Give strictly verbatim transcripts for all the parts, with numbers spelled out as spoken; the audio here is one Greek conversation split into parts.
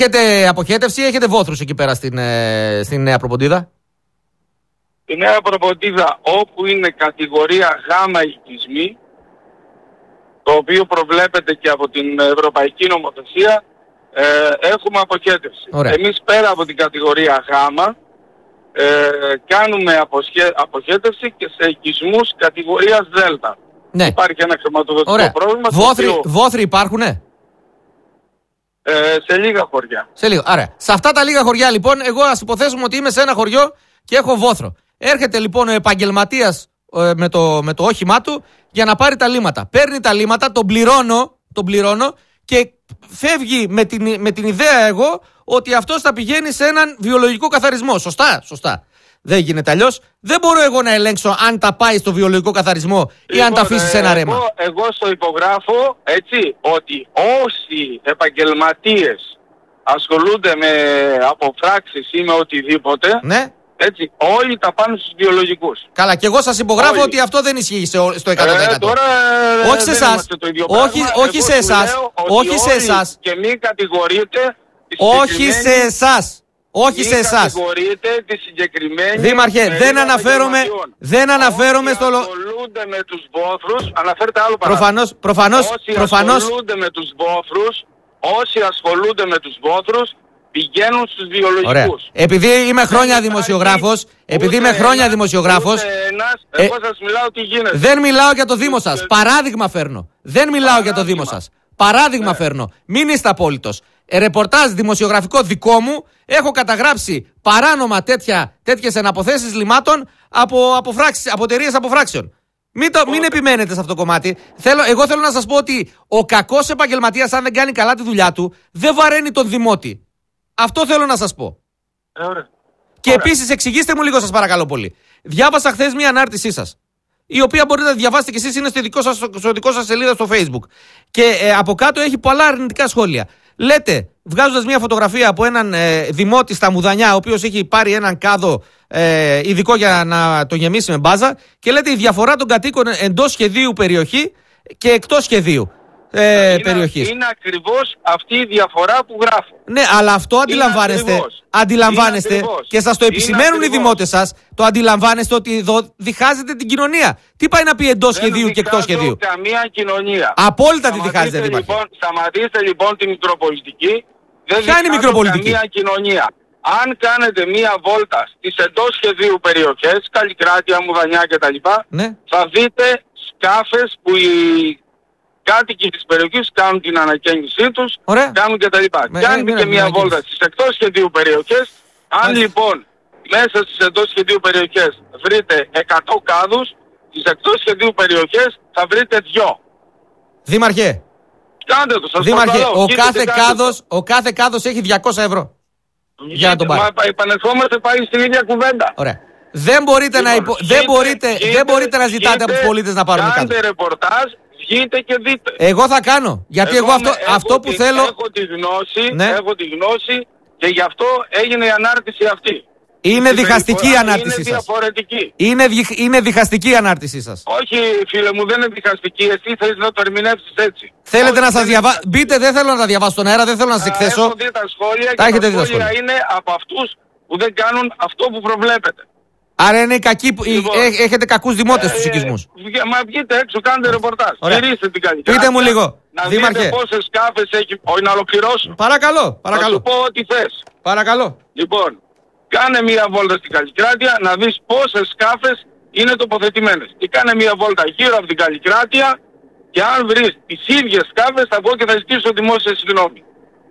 Έχετε αποχέτευση ή έχετε βόθρους εκεί πέρα στην, ε, στην Νέα Προποντίδα? Η Νέα Προποντίδα, όπου είναι κατηγορία γάμα οικισμοί, το οποίο προβλέπεται και από την Ευρωπαϊκή Νομοθεσία, ε, έχουμε αποχέτευση. Ωραία. Εμείς πέρα από την κατηγορία γάμα ε, κάνουμε αποσχέ, αποχέτευση και σε οικισμούς κατηγορίας δέλτα. Ναι. Υπάρχει ένα χρηματοδοτικό Ωραία. πρόβλημα. Βόθροι, οποίο, βόθροι υπάρχουνε? Ε, σε λίγα χωριά. Σε λίγο. Άρα, σε αυτά τα λίγα χωριά λοιπόν, εγώ ας υποθέσουμε ότι είμαι σε ένα χωριό και έχω βόθρο. Έρχεται λοιπόν ο επαγγελματίας ε, με, το, με το όχημά του για να πάρει τα λίματα. Παίρνει τα λίματα, τον πληρώνω, τον πληρώνω και φεύγει με την, με την ιδέα εγώ ότι αυτός θα πηγαίνει σε έναν βιολογικό καθαρισμό. Σωστά, σωστά. Δεν γίνεται αλλιώς. Δεν μπορώ εγώ να ελέγξω αν τα πάει στο βιολογικό καθαρισμό ή λοιπόν, αν τα αφήσει σε ένα ρέμα. Εγώ, εγώ στο υπογράφω έτσι ότι όσοι επαγγελματίες ασχολούνται με αποφράξεις ή με οτιδήποτε, Ναι. έτσι, όλοι τα πάνε στους βιολογικούς. Καλά, και εγώ σας υπογράφω όλοι. ότι αυτό δεν ισχύει σε, στο εκατό τοις εκατό. Ε, τώρα, όχι σε εσάς. Όχι, όχι σε εσάς. Όχι σε εσάς. Και μην κατηγορείτε. Όχι σε εσάς. Όχι σε εσάς. Κατηγορείτε τη συγκεκριμένη. Δήμαρχε, δεν αναφέρομαι, δεν αναφέρομαι στο. Όσοι ασχολούνται με τους βόθρους, αναφέρετε άλλο παράδειγμα. Προφανώς, προφανώς, όσοι προφανώς. ασχολούνται με τους βόθρους, όσοι ασχολούνται με τους βόθρους, πηγαίνουν στους βιολογικούς. Ωραία. Επειδή είμαι χρόνια δημοσιογράφος, επειδή είμαι χρόνια δημοσιογράφος, ε, εγώ σας μιλάω τι γίνεται. Δεν μιλάω για το Δήμο σας. Παράδειγμα φέρνω. Δεν μιλάω για το Δήμο σας. Παράδειγμα ναι. φέρνω. Μην είστε απόλυτος. Ε, ρεπορτάζ δημοσιογραφικό δικό μου, έχω καταγράψει παράνομα τέτοια, τέτοιες εναποθέσεις λιμάτων από, από, από εταιρείες αποφράξεων. Μην, το, μην επιμένετε σε αυτό το κομμάτι. Θέλω, εγώ θέλω να σας πω ότι ο κακός επαγγελματίας, αν δεν κάνει καλά τη δουλειά του, δεν βαραίνει τον δημότη. Αυτό θέλω να σας πω. Ε, ωραία. Και επίσης εξηγήστε μου λίγο, σας παρακαλώ πολύ. Διάβασα χθες μια ανάρτησή σας, η οποία μπορείτε να διαβάσετε κι εσείς, είναι στο δικό σας, στο δικό σας σελίδα στο Facebook. Και ε, από κάτω έχει πολλά αρνητικά σχόλια. Λέτε, βγάζοντας μια φωτογραφία από έναν ε, δημότη στα Μουδανιά, ο οποίος έχει πάρει έναν κάδο ε, ειδικό για να το γεμίσει με μπάζα, και λέτε η διαφορά των κατοίκων εντός σχεδίου περιοχή και εκτός σχεδίου ε, είναι, περιοχής. Είναι ακριβώς αυτή η διαφορά που γράφω. Ναι, αλλά αυτό αντιλαμβάνεστε, αντιλαμβάνεστε και σας το επισημαίνουν οι δημότες σας, το αντιλαμβάνεστε ότι εδώ διχάζετε την κοινωνία. Τι πάει να πει εντός σχεδίου και εκτός σχεδίου? Δεν καμία κοινωνία. Απόλυτα τη διχάζετε, Δήμαρχε. Λοιπόν, σταματήστε λοιπόν τη μικροπολιτική. Δεν Ποια είναι η μικροπολιτική? Καμία κοινωνία. Αν κάνετε μία βόλτα στις εντός σχεδίου περιοχές, Καλλικράτεια, Μουδανιά κτλ., ναι. θα δείτε σκάφες που οι κάτοικοι της περιοχής κάνουν την ανακαίνισή τους, Ωραία. κάνουν κτλ. Κάνετε και μία βόλτα στις εκτός σχεδίου περιοχές. Αν Μάλιστα. λοιπόν μέσα στις εντός σχεδίου περιοχές βρείτε εκατό κάδους, στις εκτός σχεδίου περιοχές θα βρείτε δυο. Δήμαρχε, κάντε το, σας Δήμαρχε, παρακαλώ, ο κάθε, κάδος, ο κάθε κάδος έχει διακόσια ευρώ. Για να τον πάρει. Μα επανερχόμαστε πάλι στην ίδια κουβέντα. Ωραία. Δεν μπορείτε, λοιπόν, να, υπο... γείτε, δεν μπορείτε, γείτε, δεν μπορείτε να ζητάτε γείτε, από τους πολίτες να πάρουν κάδο. Κάντε ρεπορτάζ, βγείτε και δείτε. Εγώ θα κάνω. Γιατί εγώ, εγώ αυτό, έχω αυτό που τη, θέλω... Έχω τη γνώση, ναι. έχω τη γνώση και γι' αυτό έγινε η ανάρτηση αυτή. Είναι διχαστική η ανάρτησή είναι σας. Διαφορετική. Είναι, δι... είναι διχαστική η ανάρτησή σας. Όχι φίλε μου, δεν είναι διχαστική. Εσύ θέλεις να το ερμηνεύσεις έτσι. Θέλετε Όχι, να σας διαβάσω. Μπείτε, δεν θέλω να τα διαβάσω στον αέρα, δεν θέλω να σας εκθέσω. Έχω δει τα σχόλια τα και τα σχόλια, σχόλια είναι από αυτούς που δεν κάνουν αυτό που προβλέπετε. Άρα είναι κακοί, λοιπόν, Έ, έχετε κακούς δημότες ε, στους οικισμούς. Ε, μα βγείτε έξω, κάντε ρεπορτάζ. Στηρίστε την Καλλικράτεια. Πείτε μου λίγο. Να Δήμαρχε. δείτε πόσες σκάφες έχει. Όχι να ολοκληρώσω. Παρακαλώ, παρακαλώ. Να σου πω ό,τι θες. Παρακαλώ. Λοιπόν, κάνε μία βόλτα στην Καλλικράτεια να δεις πόσες σκάφες είναι τοποθετημένες. Και κάνε μία βόλτα γύρω από την Καλλικράτεια και αν βρεις τις ίδιες σκάφες θα πω και θα ζητήσω δημόσια συγγνώμη.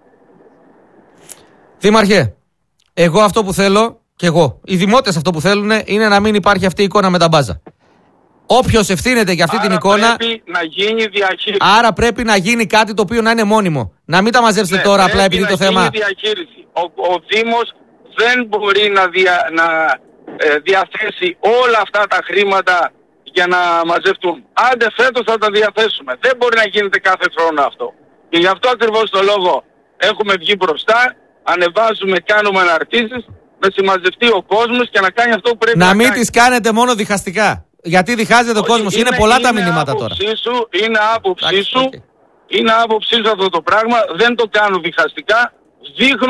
Δήμαρχε, εγώ αυτό που θέλω. Και εγώ. Οι δημότες αυτό που θέλουν είναι να μην υπάρχει αυτή η εικόνα με τα μπάζα. Όποιος ευθύνεται για αυτή Άρα την εικόνα. Πρέπει να γίνει διαχείριση. Άρα πρέπει να γίνει κάτι το οποίο να είναι μόνιμο. Να μην τα μαζέψετε ναι, τώρα απλά επειδή το θέμα. Πρέπει να γίνει διαχείριση. Ο, ο Δήμος δεν μπορεί να, δια, να ε, διαθέσει όλα αυτά τα χρήματα για να μαζευτούν. Άντε φέτος θα τα διαθέσουμε. Δεν μπορεί να γίνεται κάθε χρόνο αυτό. Και γι' αυτό ακριβώς το λόγο έχουμε βγει μπροστά, ανεβάζουμε, κάνουμε αναρτήσεις. Να συμμαζευτεί ο κόσμος και να κάνει αυτό που πρέπει να, να κάνει. Να μην τις κάνετε μόνο διχαστικά. Γιατί διχάζεται ο κόσμος. Είναι, είναι πολλά είναι τα μηνύματα τώρα. Σου, είναι άποψή σου. Okay. Είναι άποψή σου αυτό το πράγμα. Δεν το κάνω διχαστικά. δείχνουν